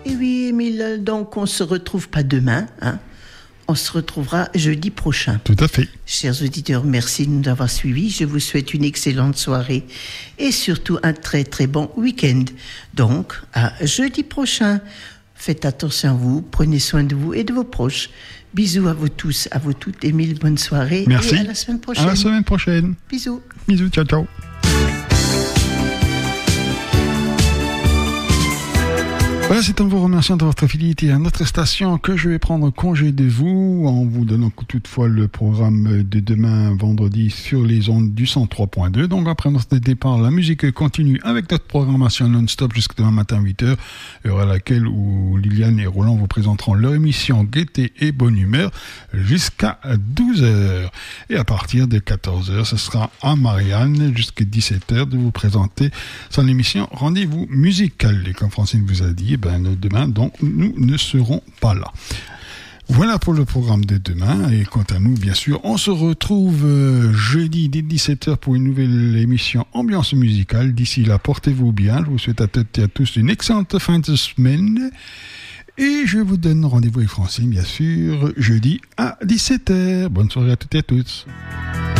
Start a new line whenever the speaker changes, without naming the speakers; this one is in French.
Et oui, Émile, donc on ne se retrouve pas demain, hein. On se retrouvera jeudi prochain.
Tout à fait.
Chers auditeurs, merci de nous avoir suivis. Je vous souhaite une excellente soirée et surtout un très très bon week-end. Donc, à jeudi prochain. Faites attention à vous, prenez soin de vous et de vos proches. Bisous à vous tous, à vous toutes. Émile, bonne soirée.
Merci.
Et à la semaine prochaine.
À la semaine prochaine.
Bisous.
Bisous, ciao, ciao. Voilà, c'est en vous remerciant de votre fidélité à notre station que je vais prendre congé de vous, en vous donnant toutefois le programme de demain vendredi sur les ondes du 103.2. Donc après notre départ, la musique continue avec notre programmation non-stop jusqu'à demain matin 8h, heure à laquelle où Liliane et Roland vous présenteront leur émission Gaieté et Bonne Humeur jusqu'à 12h. Et à partir de 14h, ce sera à Marianne jusqu'à 17h de vous présenter son émission Rendez-vous musical. Et comme Francine vous a dit, demain, donc, nous ne serons pas là. Voilà pour le programme de demain. Et quant à nous, bien sûr, on se retrouve jeudi dès 17h pour une nouvelle émission Ambiance musicale. D'ici là, portez-vous bien. Je vous souhaite à toutes et à tous une excellente fin de semaine. Et je vous donne rendez-vous avec Francine, bien sûr, jeudi à 17h. Bonne soirée à toutes et à tous.